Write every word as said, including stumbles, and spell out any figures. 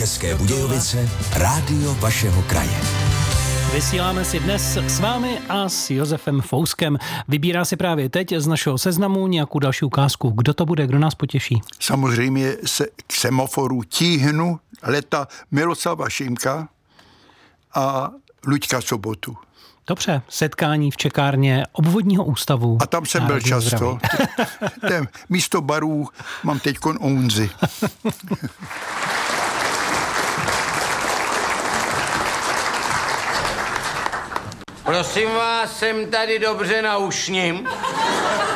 České Budějovice, rádio vašeho kraje. Vysíláme si dnes s vámi a s Josefem Fouskem. Vybírá si právě teď z našeho seznamu nějakou další ukázku. Kdo to bude, kdo nás potěší? Samozřejmě se k semaforu tíhnu leta Miloslava Šimka a Luďka Sobotu. Dobře, setkání v čekárně Obvodního ústavu. A tam jsem byl často. Ten, místo barů mám teďkon Ounzy. Prosím vás, jsem tady dobře na ušním?